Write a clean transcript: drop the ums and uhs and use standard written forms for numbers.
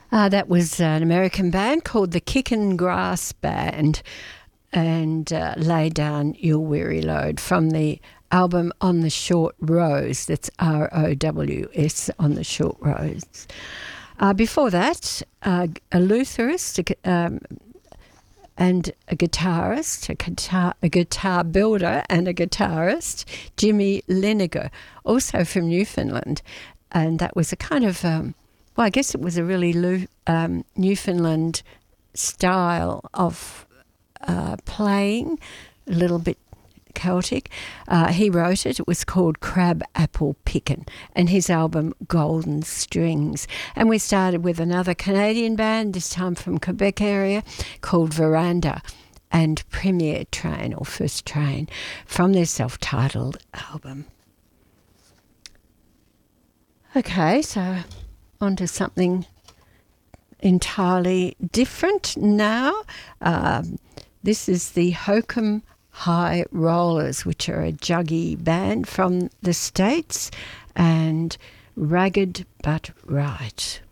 That was an American band called the Kickin' Grass Band, and Lay Down Your Weary Load from the album On the Short Rows. That's ROWS, On the Short Rows. Before that, a lutherist and a guitarist, a guitar builder and a guitarist, Jimmy Liniger, also from Newfoundland. And that was a kind of, I guess it was a really Newfoundland style of playing, a little bit Celtic. He wrote it. It was called Crab Apple Pickin', and his album Golden Strings. And we started with another Canadian band, this time from Quebec area, called Veranda, and Premier Train, or First Train, from their self-titled album. Okay, so on to something entirely different now. This is the Hokum High Rollers, which are a juggy band from the States, and Ragged But Right.